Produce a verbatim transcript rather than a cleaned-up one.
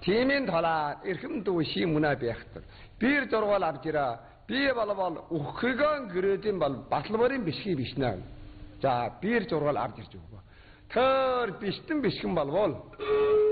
Тиймийн талаар эрхэм дүү ши мунаа байхтар. Бир зурвал авчира. Би болвол уххиган гэрээдийн бол баталбарын бишхий бишнэ. За бир зурвал авч ирж өгөө. Тэр биштэн бишхэн болвол